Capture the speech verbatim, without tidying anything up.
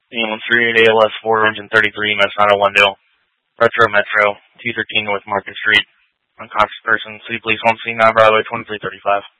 Ambulance three eight A L S four engine thirty-three, Mass nine oh one deal. Retro Metro, T thirteen North Market Street. Unconscious person, City Police on scene, nine Broadway, twenty-three thirty-five.